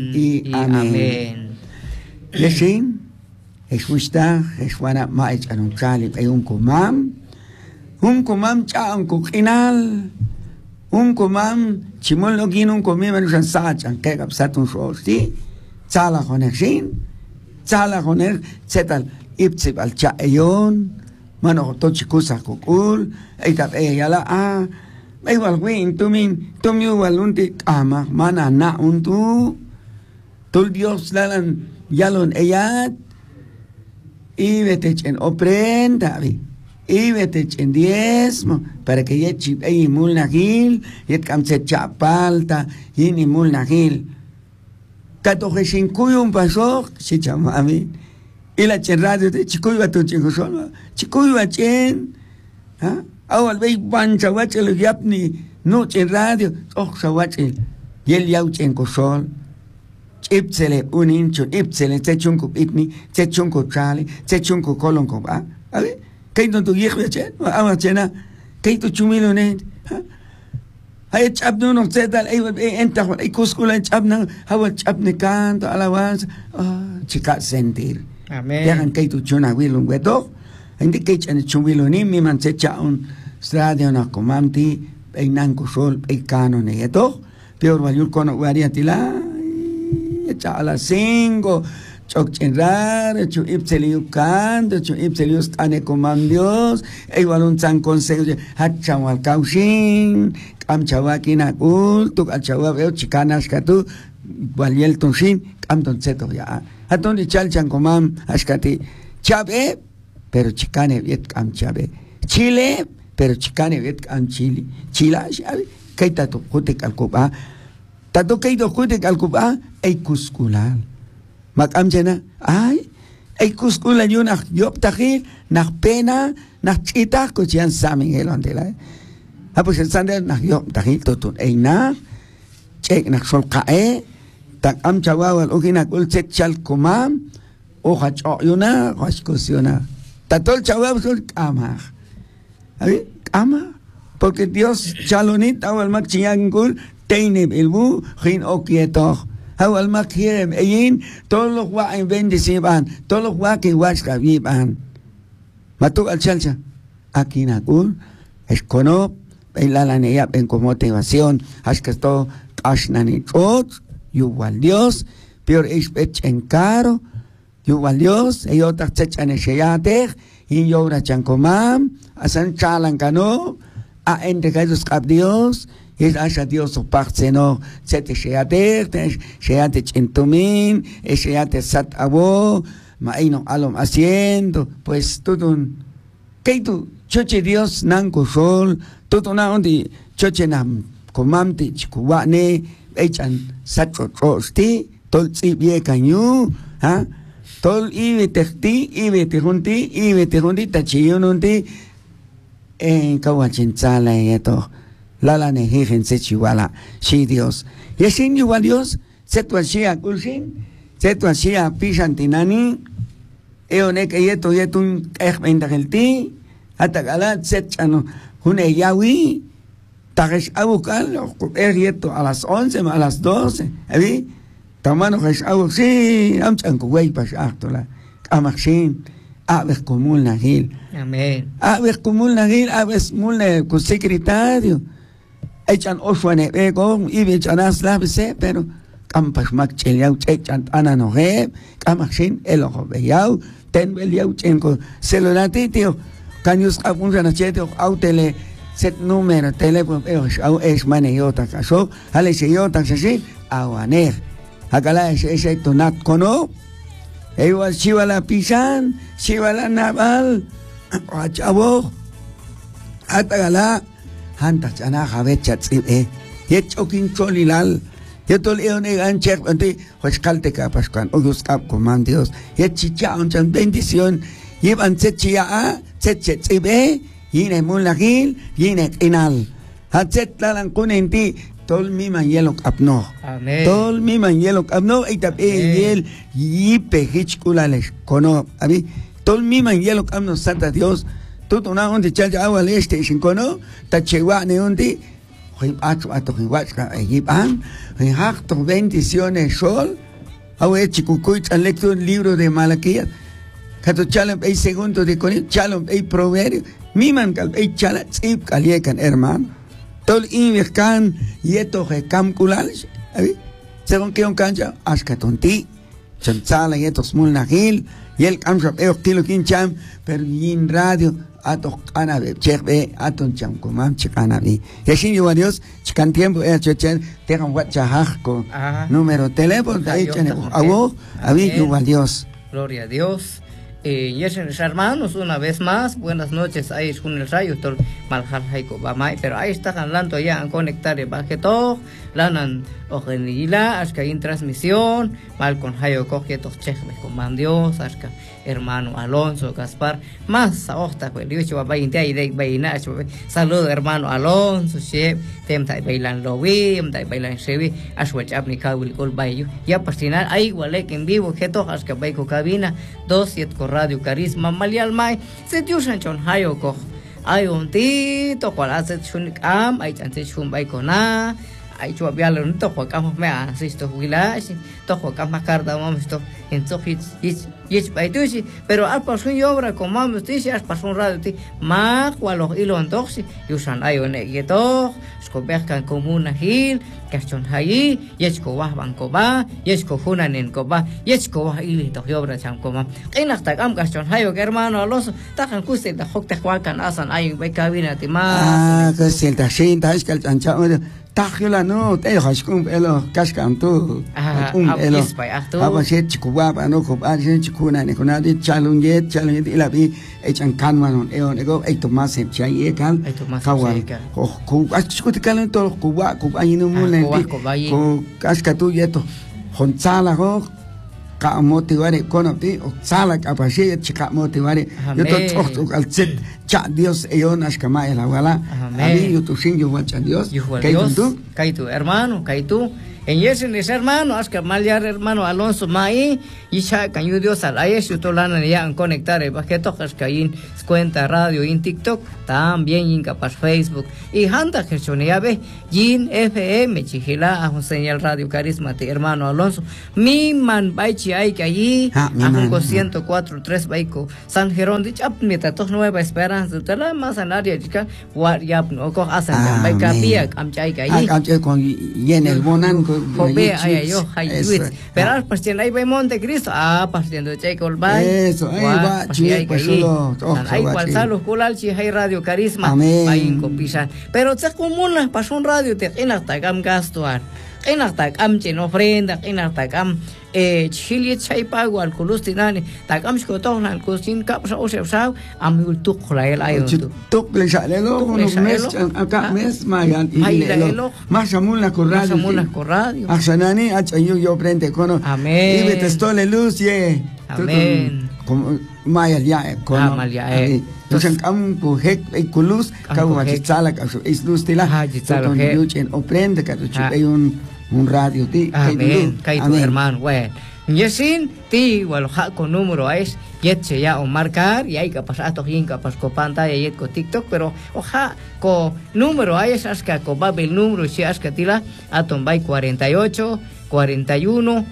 y amén. Lesin, escusta, eswana maich anunchalip ay un kumam cha ang kukinal, un kumam chimol login un kumim anusan sach ang kegap satun shosti, tsala konexin, tsala konex zetal ipsip al cha ayon, mano tochikusa kukul, ay tap yala ay walwin tumi walunti kama mana na untu tul Dios lalan yalon eyat y vete en ofrenda y vete en diezmo para que yet chip ay mul nagil yet kamse chapalta yini mul nagil katoje sin kuyun pasok si chamami y la chen radio de chikuy va tu chico solo chikuy va chen ha awal bay ban chawachel yapni no chen radio oh chawachel yel yau chen ko sol ipsele unin chun ipsele te chunku itni te chunku chali te chunku kolon ko ba ave kay don tu yekh chen awa chena kay tu chumilo ne hay chabno no zetal ay enta ay kuskula chabna hawa chabne canto alabanza chica sentir amen yagan kay tu chuna wilun wedo hindi kay chen chumilo ni mi man se chaun radio na komamti ay nan ko sol ay kano ne yeto peor valur kono variatila a las 5 chokchen raro chu ipseliu canto chu ipseliu stane comam Dios igual un san consejo hachawal kaushin kam chawakina tuk achawa veo chikanas katu valiel tonsin kam ton seto ya haton di chal chan comam ashkati chabe pero chikane viet kam chabe Chile pero chikane viet kam Chile chila shabe kaita to kote kalkoba tato kaito kote kalkoba ay kuskulal makam jena ay kuskulal yun nak yop takil nak pena nak chita ko chian saming elon de la apos el sander nak yop takil totun ay na chek nak sol kae tak am chawawal ukina kul set chal kumam o hach yuna hashkusiona tatol chawaw sol kama ay kama porque Dios chalonit awal mak chiangul teine bilbu hin okieto awal makirem ayin todos los wa en bendeciban todos los wa que washka vivan matuk al chalcha aquí nakul es kono la neya en con motivación hashkasto ashnani ot igual Dios peor es en caro igual Dios y otra chachane sheyate y yora chankomam asan chalan kano a entregados a Dios es asha Dios su parte no se te sheate chintumin sheate sat abo maino alom haciendo pues todo que tú choche Dios nanko sol todo na ondi choche nam komamti chikuwane echan satro trosti tol si vie kanyu ha tol ibe junti tachiyununti en kawachinzala eto lala nejigen se chihuala sí Dios y sin igual Dios se tu hacía kulsin se tu hacía pishantinani eone que yetun ejmendagelti atagalat se chano une yawi tagesh abukal yeto a las 11 a las 12 abi tamano gesh abu sí amchan kuwei pashatola amakshin aves común nagil amén aves común nagil aves mule con secretario echan oswane ego y bechanas labse pero campas mak cheliau echan ananoge kamakshin elojo beyau ten beliau chenko celulati tío caños apuntan chetio autele set número teléfono es maneyota caso ale seyota sashi awaner akala ese tonat kono igual chivala pisan chivala naval achabo atagala hanta chana javet chatsi yet choking cholilal yetol eone ganchek anti hoskalte kapaskan ogus kap command Dios yet chicha unchan bendición llevan setchia setchibe yine mulagil yine inal hatset lalan kunenti tol mi man yelok apno amen tol mi man yelok apno itap yel yipe hichkulales kono abi tol mi man yelok apno santa Dios todo una onde chaja agua este sin kono tachewa ne onde bendiciones sol, ahora chicucuy lectura un libro de Malaquías, cato chalom hay segundo de Corintios, chalom hay proverbio, miman cal hay chala tzip caliecan hermano, tol invercan yeto he camculal, según que un cancha, ascatonti, chanchala yetos mulnagil, y el campo kilo kincham, pero yin radio, ato canabe, cheque, aton cham comam chicanabi. Y así yo a Dios, chican tiempo, chechen, tengan guachajasco, número teléfono, ahí tiene, a yo a Dios. Gloria a Dios. Y hermanos, una vez más, buenas noches. Ahí es con el rayo, todo malhal haiko bamai, pero ahí está hablando ya en conectar el bajeto, lanan ojenila, hasta en transmisión, mal con hayo coge tos cheques con man Dios, hasta hermano Alonso Gaspar, más ahorita pues dicho va a ir de bailar, saludo hermano Alonso, chef, temta bailan lowi, temta bailan chevi, ashwach apnica will call bayo, ya pasinar ahí igual que en vivo que tojas que baiko cabina 27 Radio Carisma Malial Mai, se tiusan chon hayo ko. Ay un tito cual hace chunik ay chance chun baiko na, ay chua bialo nito kwa kama me asisto huilashi, to kwa kama carda mamisto en sohit ich baitushi, pero al pasun obra con mamisti as pasun radio ti ma cualo ilo antoxi, yusan ay one yeto, skoberkan comuna hil, kaston hayi, yechko wah bankoba, yechko hunanen koba, yechko wah ili to obra cham koma. Kinak takam kaston hayo hermano Alonso, takan kuste ta hokte kwakan asan ay bay cabina ti ma. Que si el tashin tash kal chancha Tajula no, te hashkum elo kashkam tu. Elo. Aba shet chikuba no ko ba shet chikuna ne kona di chalunget ilabi echan kanman eon ego e tomas e chai e kal. Kawan. Ko ashku tikalen to kuba kuba inu mulen. Ko kashka tu yeto. Honzala go ka motivare kono ti sala kapashi chika motivare yo to al set cha Dios eon ashkama el awala abi yo to sin yo wacha Dios kai tu hermano kai tu en ese hermano aska malyar hermano Alonso mai y cha kan yo Dios al ayes yo to lana ya en conectar el paqueto kaskain cuenta radio en TikTok también en capaz Facebook y handa que sonia ve yin FM chihila a señal radio carisma te hermano Alonso mi man baichi hay que allí a 104.3 baiko San Jerónimo de Chapmeta tos Nueva Esperanza te la más en área chica guardiap no co hacen baika pia amchay que allí con yen el bonan Jobe ay yo hay pero al pastel ahí va Montecristo partiendo de Checol Bay eso ahí va chico pues solo hay cual salos culal chi hay radio carisma bain copisa pero te comuna pasó un radio te enak tagam gastuar enak tagam chen ofrenda enak tagam chili chay pago al kulustinani tagam shkoton al kulustin kapsa o seu amul tukla el ayo tukle sale lo unos mes acá mes mayan más amula con radio asanani achayu yo prende kono amén y vete stole luz ye amén como maya ya kono entonces am ko hek kulus ka wa chitsala ka es luz tila to yuchen oprende ka hay un radio ti amén kai tu hermano bueno yesin ti wal ha con número es yetche ya o marcar y hay que pasar to hin capaz ko pantalla yet ko TikTok pero oja ko número hay esas que ko babel número si as que tila aton bay 48 41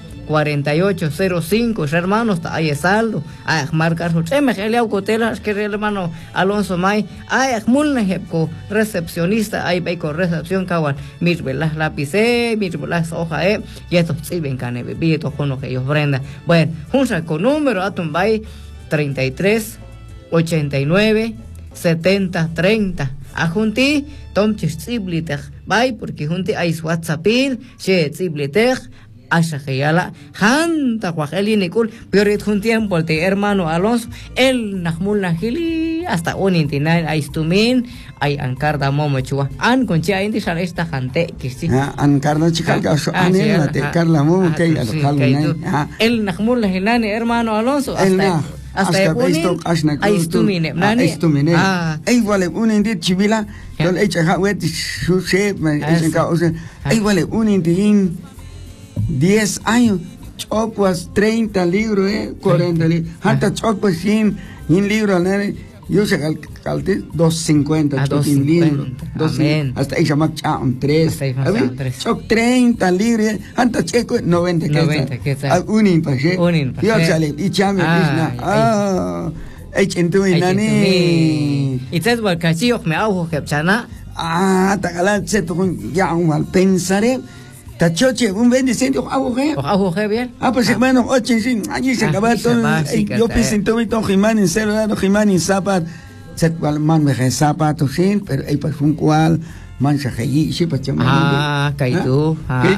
4805 hermanos ahí es saldo ay marcar su me geleo cotelas que hermano Alonso May ay mulne hepco recepcionista ay bay con recepción kawan mir velas lápice mir velas hoja y esto sí ven cane bebito con lo que ellos brenda bueno junta con número atom bay 33 89 70 30 ajunti tom chibliter bay porque junti hay WhatsAppil che chibliter Asha Geyala, Hanta Guajeli Nicol, Piorit un tiempo el hermano Alonso, el Nahmul Nahili, hasta 199, Aistumin, ay Ancarda Momochua, An Concha Indi esta Jante, que sí. Ancarda Chicago, Anelate, Carla Momo, que el Nahmul Nahilani, hermano Alonso, hasta Aistumine, Aistumine, igual un indi chivila, don Echa Wet, su shape, igual un indi 10 años, chocuas 30 libros, 40 libros, hasta chocuas 100 libros, Yo se calte 250, choquín libro. Amén. Hasta ahí llama chaun 3. Hasta ahí 3. Choc 30 libres, hanta checo 90 quetzal. Unin pashe. Yo sale y chame bisna. Echentuy nani. Y te va cachillo me hago que chana. Tagala se to ya un mal pensaré. Tachoche, un 20 centos, hago bien. Pues hermano, 85 años se acaba todo. Yo pensé en todo Jimán en cero, Jimán en zapat. Se cual man me zapato sin, pero hay para un cual man se heyi, sí, para chamar. Kaitu.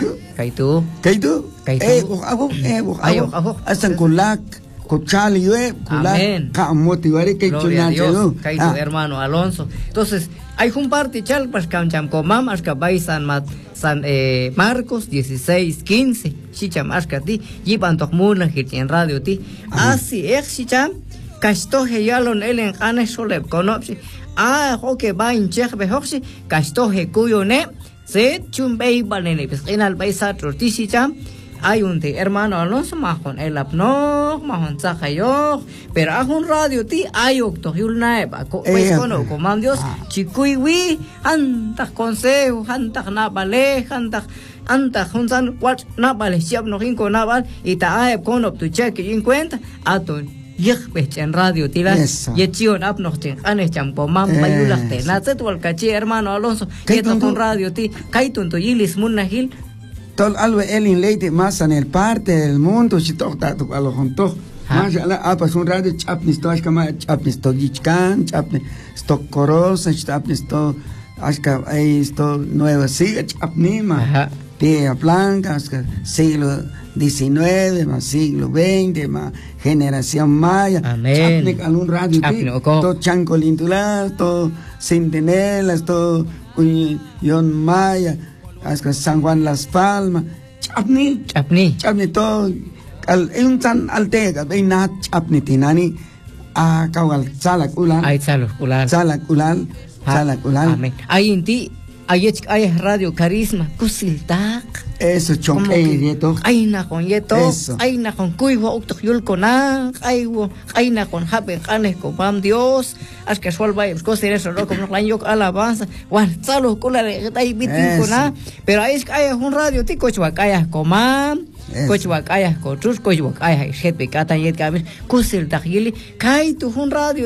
Hago. Hasta en Kulak, Cochali, Kulak, motivaré que Kaitu, hermano Alonso. Entonces, hay un parte chal para cancham comam hasta bay San Marcos 16:15 chicham hasta ti llevan tokmuna hit en radio ti así es chicham casto heyalon elen ane solep conopsi hoke bain chech behoxi casto he cuyo ne se chumbei balene pues en al baisa torti chicham hay un hermano Alonso mahon el apno mahon sacayo pero a un radio ti hay octo yul naeba pues cono comandios chikuiwi anta consejo anta na vale anta juntan what na vale siap no hinko na val y ta hay cono tu cheque en cuenta aton yech en radio tila yechion ap no ten ane champo mam mayulate na tual cachi hermano Alonso que con radio ti kaitun to yilis munahil todo algo elin leite más en el parte del mundo si toca a lo junto más allá pues un radio chapnis to ashkama chapnis to gichkan chapnis to corosa chapnis to ashka esto nueva siga chapni ma Tía Blanca siglo 19 más siglo 20 más generación maya chapni algún radio to chancolintulas to centinelas to yon maya hasta San Juan Las Palmas, chapni todo, un tan altega, veina chapni tinani, kawal salak ulan, amén. Hay en ti, hay radio carisma, kusiltak. Eso chonque yeto. Hay na con yeto, hay na con cuivo octoyul conan, hay na con hape canes con pam Dios, as que suel vaya coser eso no como la yo alabanza, wan salo cola de ahí bitin conan, pero hay un radio tico chuacaya coman, cochuacaya cotrus cochuacaya het pecata yet camis, kusil takili, kai tu un radio